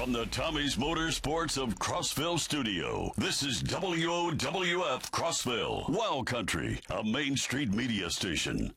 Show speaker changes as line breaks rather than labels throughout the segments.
From the Tommy's Motorsports of Crossville studio, this is WOWF Crossville, Wild Country, a Main Street media station.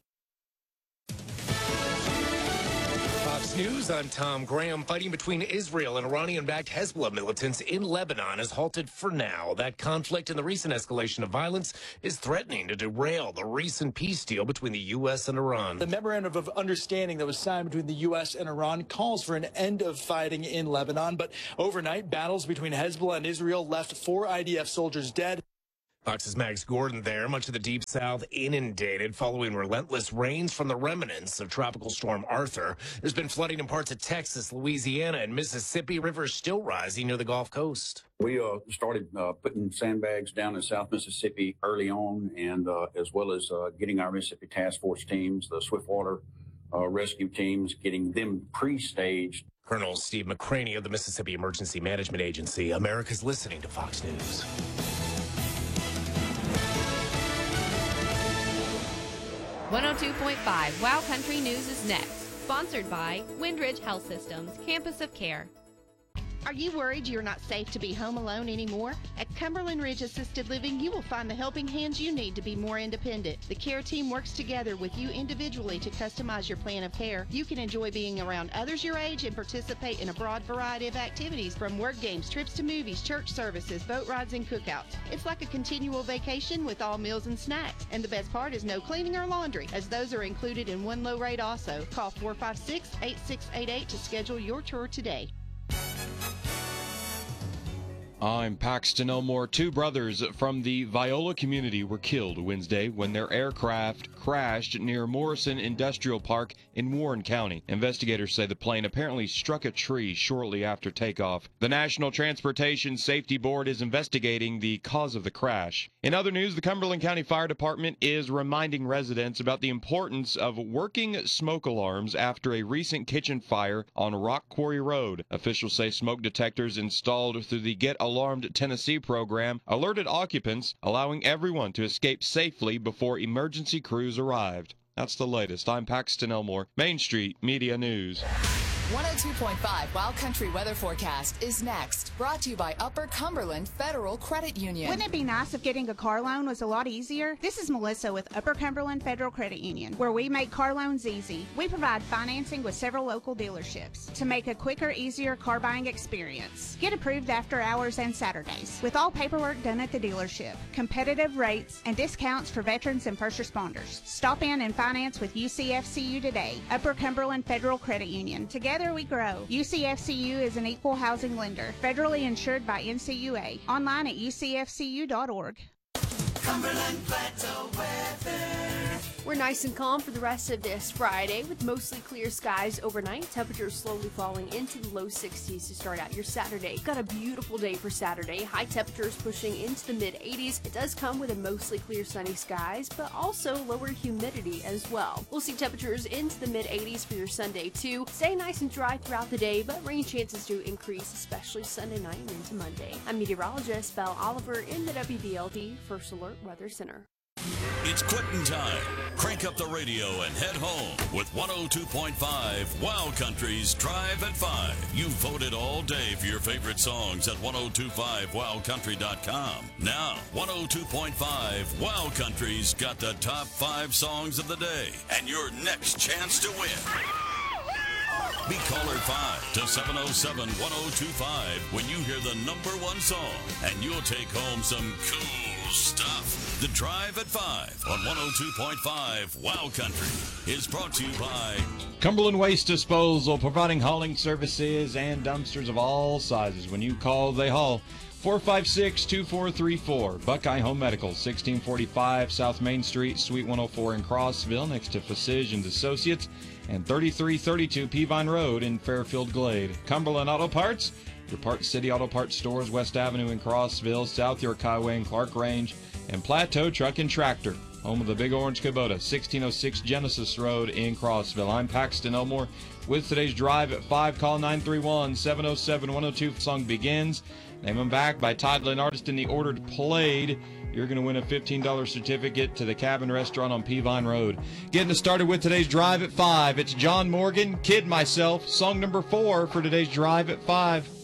Fox News, I'm Tom Graham. Fighting between Israel and Iranian-backed Hezbollah militants in Lebanon has halted for now. That conflict and the recent escalation of violence is threatening to derail the recent peace deal between the U.S. and Iran.
The memorandum of understanding that was signed between the U.S. and Iran calls for an end of fighting in Lebanon, but overnight battles between Hezbollah and Israel left 4 IDF soldiers dead.
Fox's Max Gordon there. Much of the Deep South inundated following relentless rains from the remnants of Tropical Storm Arthur. There's been flooding in parts of Texas, Louisiana, and Mississippi. Rivers still rising near the Gulf Coast.
We started putting sandbags down in South Mississippi early on, and as well as getting our Mississippi Task Force teams, the Swiftwater rescue teams, getting them pre-staged.
Colonel Steve McCraney of the Mississippi Emergency Management Agency. America's listening to Fox News.
102.5 Wow Country News is next. Sponsored by Windridge Health Systems, Campus of Care.
Are you worried you're not safe to be home alone anymore? At Cumberland Ridge Assisted Living, you will find the helping hands you need to be more independent. The care team works together with you individually to customize your plan of care. You can enjoy being around others your age and participate in a broad variety of activities, from work games, trips to movies, church services, boat rides, and cookouts. It's like a continual vacation with all meals and snacks. And the best part is no cleaning or laundry, as those are included in one low rate also. Call 456-8688 to schedule your tour today.
I'm Paxton Elmore. 2 brothers from the Viola community were killed Wednesday when their aircraft crashed near Morrison Industrial Park in Warren County. Investigators say the plane apparently struck a tree shortly after takeoff. The National Transportation Safety Board is investigating the cause of the crash. In other news, the Cumberland County Fire Department is reminding residents about the importance of working smoke alarms after a recent kitchen fire on Rock Quarry Road. Officials say smoke detectors installed through the Get Alarmed Tennessee program alerted occupants, allowing everyone to escape safely before emergency crews arrived. That's the latest. I'm Paxton Elmore, Main Street Media News.
102.5 Wild Country weather forecast is next. Brought to you by Upper Cumberland Federal Credit Union.
Wouldn't it be nice if getting a car loan was a lot easier? This is Melissa with Upper Cumberland Federal Credit Union, where we make car loans easy. We provide financing with several local dealerships to make a quicker, easier car buying experience. Get approved after hours and Saturdays, with all paperwork done at the dealership, competitive rates, and discounts for veterans and first responders. Stop in and finance with UCFCU today. Upper Cumberland Federal Credit Union. Together we grow. UCFCU is an equal housing lender, federally insured by NCUA. Online at ucfcu.org.
Cumberland Plateau weather.
We're nice and calm for the rest of this Friday with mostly clear skies overnight. Temperatures slowly falling into the low 60s to start out your Saturday. Got a beautiful day for Saturday. High temperatures pushing into the mid-80s. It does come with a mostly clear sunny skies, but also lower humidity as well. We'll see temperatures into the mid-80s for your Sunday too. Stay nice and dry throughout the day, but rain chances do increase, especially Sunday night and into Monday. I'm meteorologist Belle Oliver in the WBLD First Alert Weather Center.
It's quitting time. Crank up the radio and head home with 102.5 Wild Country's Drive at 5. You voted all day for your favorite songs at 1025wildcountry.com. Now, 102.5 Wild Country's got the top 5 songs of the day and your next chance to win. Be caller 5 to 707-1025 when you hear the #1 song, and you'll take home some cool stuff. The Drive at 5 on 102.5 Wild Country is brought to you by
Cumberland Waste Disposal, providing hauling services and dumpsters of all sizes. When you call, they haul. 456-2434. Buckeye Home Medical, 1645 South Main Street, Suite 104 in Crossville, next to Physicians Associates, and 3332 Peavine Road in Fairfield Glade. Cumberland Auto Parts, your Parts City Auto Parts stores, West Avenue in Crossville, South York Highway in Clark Range, and Plateau Truck and Tractor, home of the Big Orange Kubota, 1606 Genesis Road in Crossville. I'm Paxton Elmore with today's Drive at 5. Call 931-707-102. Song begins. Name them back by title and artist in the order played. You're going to win a $15 certificate to the Cabin Restaurant on Peavine Road. Getting us started with today's Drive at 5. It's John Morgan, Kid Myself, song number 4 for today's Drive at 5.